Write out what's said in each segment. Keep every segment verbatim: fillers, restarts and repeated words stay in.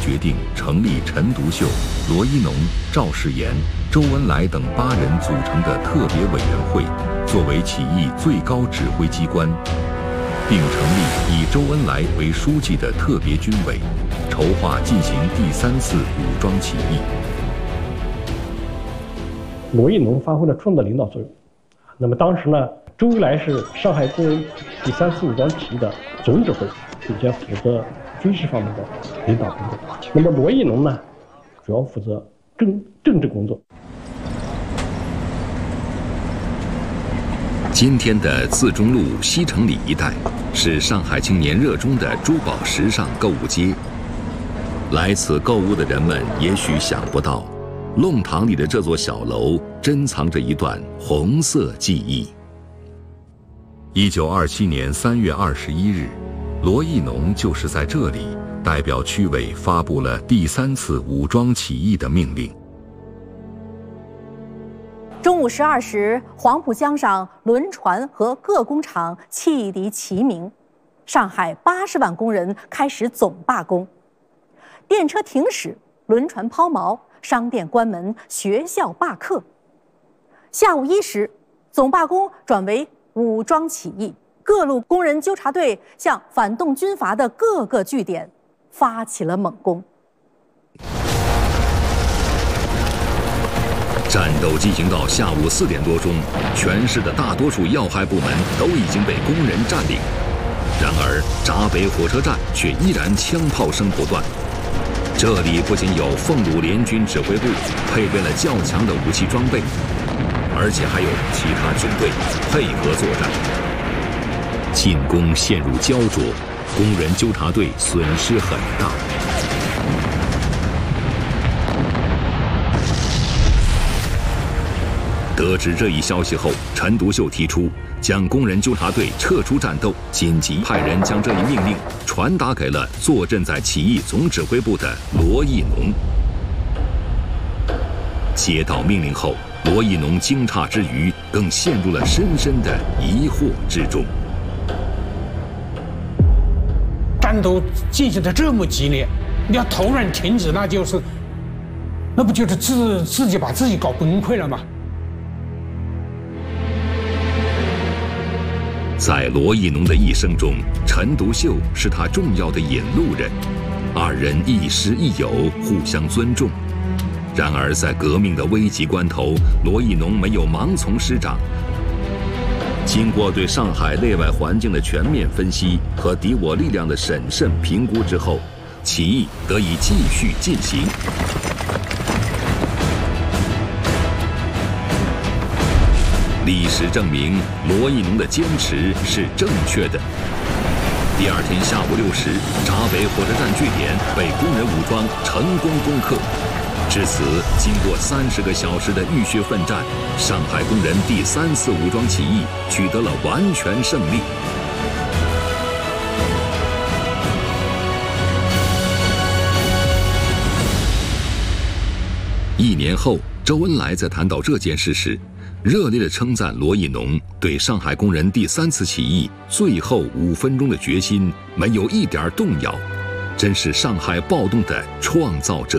决定成立陈独秀、罗一农、赵世炎、周恩来等八人组成的特别委员会，作为起义最高指挥机关，并成立以周恩来为书记的特别军委，筹划进行第三次武装起义。 罗一农发挥了重要的领导作用。那么当时呢，周恩来是上海工人第三次武装起义的总指挥，并且负责军事方面的领导工作。那么罗一农呢，主要负责政政治工作。 今天的自中路西城里一带是上海青年热衷的珠宝时尚购物街。来此购物的人们也许想不到，弄堂里的这座小楼珍藏着一段红色记忆。一九二七年三月二十一日，罗一农就是在这里代表区委发布了第三次武装起义的命令。 中午十二时，黄浦江上轮船和各工厂汽笛齐鸣，上海八十万工人开始总罢工。电车停驶，轮船抛锚，商店关门，学校罢课。下午一时，总罢工转为武装起义，各路工人纠察队向反动军阀的各个据点发起了猛攻。 战斗进行到下午四点多钟，全市的大多数要害部门都已经被工人占领。然而，闸北火车站却依然枪炮声不断。这里不仅有奉鲁联军指挥部配备了较强的武器装备，而且还有其他军队配合作战。进攻陷入焦灼，工人纠察队损失很大。得知这一消息后，陈独秀提出将工人纠察队撤出战斗，紧急派人将这一命令传达给了坐镇在起义总指挥部的罗一农。接到命令后，罗一农惊诧之余，更陷入了深深的疑惑之中。 战斗进行的这么激烈，你要突然停止，那就是，那不就是自自己把自己搞崩溃了吗？ 在罗一农的一生中，陈独秀是他重要的引路人，二人亦师亦友，互相尊重。然而，在革命的危急关头，罗一农没有盲从师长。经过对上海内外环境的全面分析和敌我力量的审慎评估之后，起义得以继续进行。历史证明，罗一农的坚持是正确的。第二天下午六时，闸北火车站据点被工人武装成功攻克。至此，经过三十个小时的浴血奋战，上海工人第三次武装起义取得了完全胜利。一年后，周恩来在谈到这件事时，热烈地称赞罗一农对上海工人第三次起义最后五分钟的决心没有一点动摇，真是上海暴动的创造者。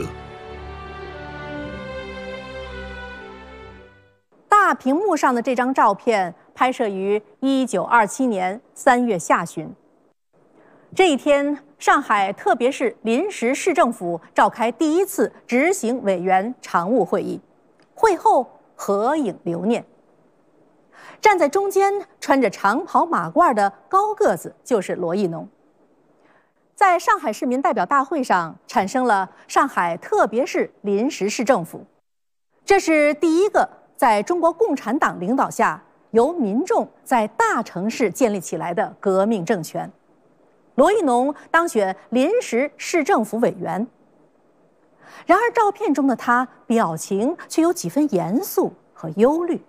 大屏幕上的这张照片拍摄于一九二七年三月下旬。这一天，上海特别市临时市政府召开第一次执行委员常务会议，会后合影留念。站在中间穿着长袍马褂的高个子就是罗一农。在上海市民代表大会上产生了上海特别市临时市政府，这是第一个在中国共产党领导下由民众在大城市建立起来的革命政权。罗一农当选临时市政府委员。然而照片中的他表情却有几分严肃和忧虑。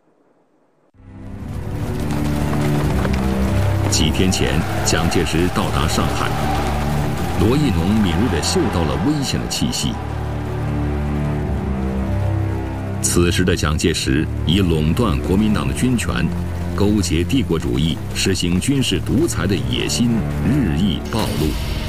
几天前，蒋介石到达上海，罗一农敏锐地嗅到了危险的气息。此时的蒋介石以垄断国民党的军权、勾结帝国主义、实行军事独裁的野心日益暴露。